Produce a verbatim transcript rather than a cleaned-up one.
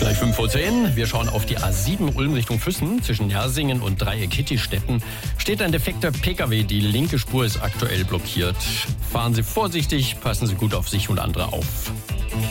Gleich fünf vor zehn. Wir schauen auf die A sieben Ulm Richtung Füssen. Zwischen Nersingen und Dreieck-Hittistetten steht ein defekter Pkw. Die linke Spur ist aktuell blockiert. Fahren Sie vorsichtig, passen Sie gut auf sich und andere auf.